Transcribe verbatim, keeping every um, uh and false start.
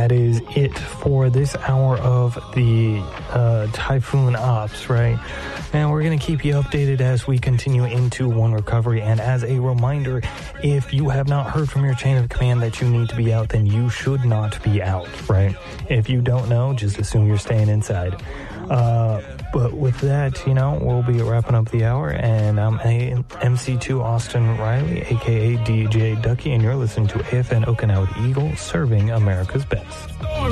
that is it for this hour of the uh, Typhoon Ops, right? And we're going to keep you updated as we continue into One Recovery. And as a reminder, if you have not heard from your chain of command that you need to be out, then you should not be out, right? If you don't know, just assume you're staying inside. Uh, but with that, you know, we'll be wrapping up the hour, and I'm M C two Austin Riley, aka D J Ducky, and you're listening to A F N Okinawa Eagle, serving America's best.